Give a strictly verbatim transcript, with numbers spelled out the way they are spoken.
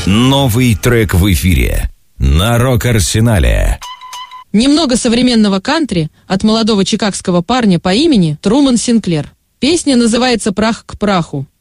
Новый трек в эфире на Рок-Арсенале. Немного современного кантри от молодого чикагского парня по имени Труман Синклер. Песня называется «Прах к праху».